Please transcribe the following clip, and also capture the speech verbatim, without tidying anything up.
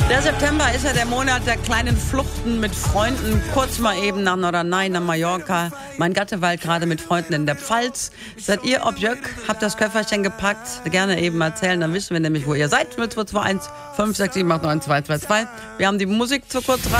Der September ist ja der Monat der kleinen Fluchten mit Freunden. Kurz mal eben nach Norderney, nach Mallorca. Mein Gatte weilt gerade mit Freunden in der Pfalz. Seid ihr ob Jök? Habt das Köfferchen gepackt? Gerne eben erzählen, dann wissen wir nämlich, wo ihr seid. Mit zwei zwei eins fünf sechs sieben acht neun zwei zwei zwei. Wir haben die Musik zur Kurzreise.